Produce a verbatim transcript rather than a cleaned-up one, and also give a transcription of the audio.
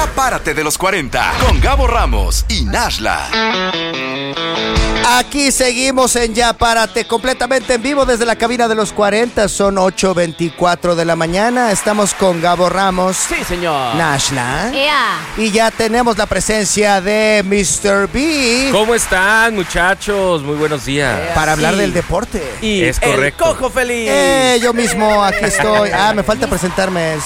Ya párate de los cuarenta con Gabo Ramos y Nashla. Aquí seguimos en Ya Párate, completamente en vivo desde la cabina de los cuarenta. Son ocho veinticuatro de la mañana. Estamos con Gabo Ramos. Sí, señor. Nashla. Yeah. Y ya tenemos la presencia de mister B. ¿Cómo están, muchachos? Muy buenos días. Para hablar Sí. del deporte. Y Es el correcto. Cojo Feliz. Eh, yo mismo aquí estoy. Ah, me falta presentarme.